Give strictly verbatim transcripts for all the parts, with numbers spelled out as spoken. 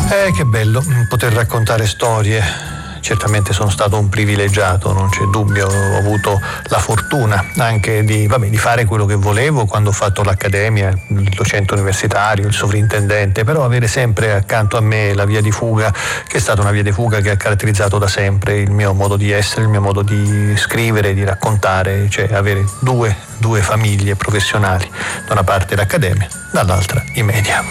Eh, che bello poter raccontare storie. Certamente sono stato un privilegiato, non c'è dubbio, ho avuto la fortuna anche di, vabbè, di fare quello che volevo quando ho fatto l'accademia, il docente universitario, il sovrintendente, però avere sempre accanto a me la via di fuga, che è stata una via di fuga che ha caratterizzato da sempre il mio modo di essere, il mio modo di scrivere, di raccontare, cioè avere due, due famiglie professionali, da una parte l'accademia, dall'altra i media.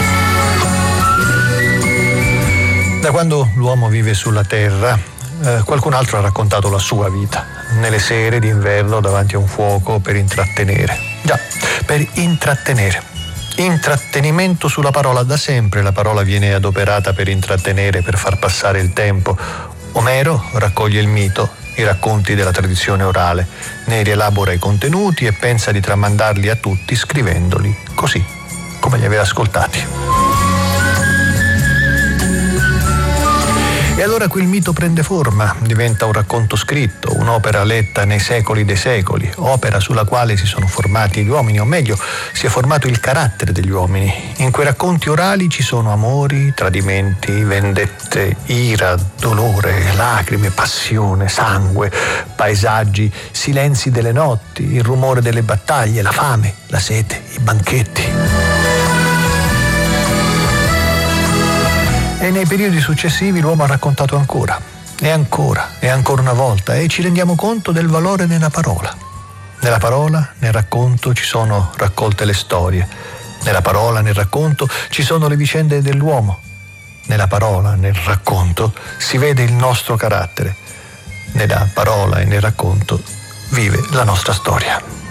Da quando l'uomo vive sulla terra, eh, qualcun altro ha raccontato la sua vita, nelle sere d'inverno davanti a un fuoco per intrattenere. Già, per intrattenere. Intrattenimento sulla parola, da sempre la parola viene adoperata per intrattenere, per far passare il tempo. Omero raccoglie il mito, i racconti della tradizione orale, ne rielabora i contenuti e pensa di tramandarli a tutti scrivendoli così, come li aveva ascoltati. E allora quel mito prende forma, diventa un racconto scritto, un'opera letta nei secoli dei secoli, opera sulla quale si sono formati gli uomini, o meglio, si è formato il carattere degli uomini. In quei racconti orali ci sono amori, tradimenti, vendette, ira, dolore, lacrime, passione, sangue, paesaggi, silenzi delle notti, il rumore delle battaglie, la fame, la sete, i banchetti. E nei periodi successivi l'uomo ha raccontato ancora, e ancora, e ancora una volta, e ci rendiamo conto del valore nella parola. Nella parola, nel racconto, ci sono raccolte le storie. Nella parola, nel racconto, ci sono le vicende dell'uomo. Nella parola, nel racconto, si vede il nostro carattere. Nella parola e nel racconto vive la nostra storia.